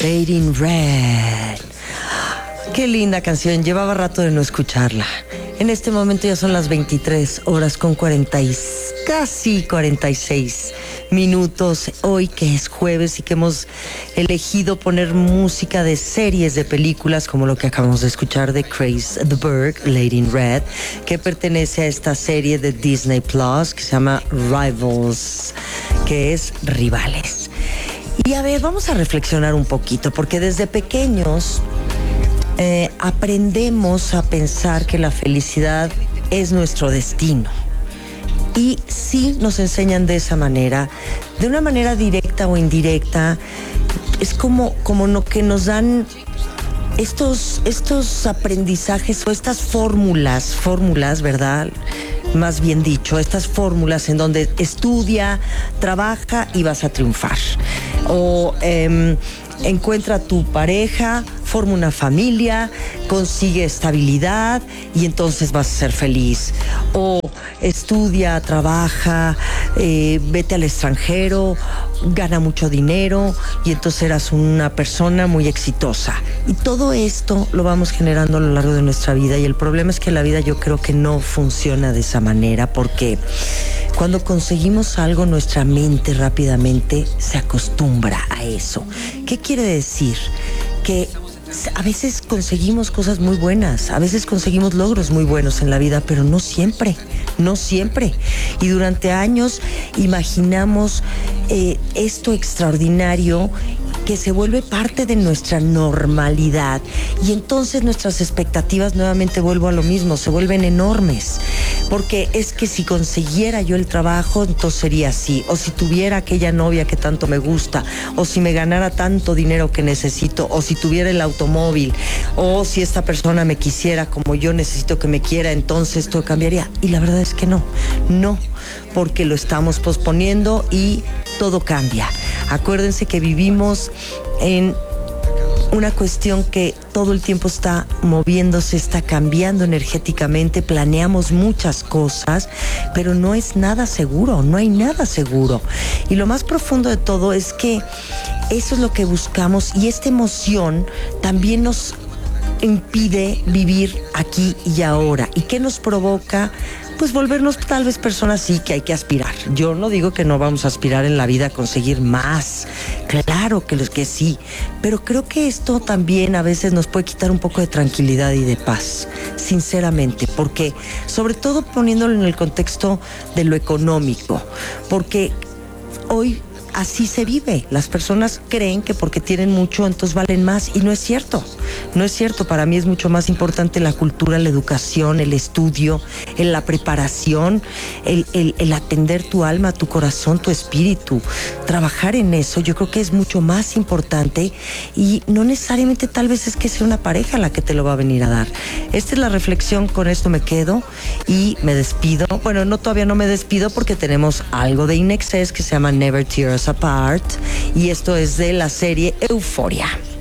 Lady in Red. Qué linda canción, llevaba rato de no escucharla. En este momento ya son las 23 horas con casi 46 minutos. Hoy que es jueves y que hemos elegido poner música de series, de películas, como lo que acabamos de escuchar de Craze the Bird, Lady in Red, que pertenece a esta serie de Disney Plus que se llama Rivals, que es Rivales. Y a ver, vamos a reflexionar un poquito, porque desde pequeños aprendemos a pensar que la felicidad es nuestro destino. Y sí nos enseñan de esa manera, de una manera directa o indirecta. Es como lo que nos dan estos aprendizajes o estas fórmulas, ¿verdad? Más bien dicho, estas fórmulas en donde estudia, trabaja y vas a triunfar. O encuentra a tu pareja, forma una familia, consigue estabilidad y entonces vas a ser feliz. O estudia, trabaja, vete al extranjero, gana mucho dinero y entonces eras una persona muy exitosa. Y todo esto lo vamos generando a lo largo de nuestra vida, y el problema es que la vida yo creo que no funciona de esa manera, porque cuando conseguimos algo, nuestra mente rápidamente se acostumbra a eso. ¿Qué quiere decir? Que a veces conseguimos cosas muy buenas, a veces conseguimos logros muy buenos en la vida, pero no siempre. Y durante años imaginamos esto extraordinario que se vuelve parte de nuestra normalidad, y entonces nuestras expectativas, nuevamente vuelvo a lo mismo, se vuelven enormes, porque es que si consiguiera yo el trabajo, entonces sería así, o si tuviera aquella novia que tanto me gusta, o si me ganara tanto dinero que necesito, o si tuviera el automóvil, o si esta persona me quisiera como yo necesito que me quiera, entonces todo cambiaría. Y la verdad es que no, porque lo estamos posponiendo y todo cambia. Acuérdense que vivimos en una cuestión que todo el tiempo está moviéndose, está cambiando energéticamente, planeamos muchas cosas, pero no es nada seguro, no hay nada seguro. Y lo más profundo de todo es que eso es lo que buscamos, y esta emoción también nos impide vivir aquí y ahora. ¿Y qué nos provoca? Pues volvernos tal vez personas sí que hay que aspirar. Yo no digo que no vamos a aspirar en la vida a conseguir más. Claro que sí. Pero creo que esto también a veces nos puede quitar un poco de tranquilidad y de paz, sinceramente. Porque, sobre todo poniéndolo en el contexto de lo económico, porque hoy así se vive. Las personas creen que porque tienen mucho, entonces valen más. Y no es cierto. No es cierto. Para mí es mucho más importante la cultura, la educación, el estudio, la preparación, el atender tu alma, tu corazón, tu espíritu. Trabajar en eso, yo creo que es mucho más importante, y no necesariamente tal vez es que sea una pareja la que te lo va a venir a dar. Esta es la reflexión, con esto me quedo y me despido. Bueno, todavía no me despido, porque tenemos algo de In Excess que se llama Never Tear Us Apart, y esto es de la serie Euphoria.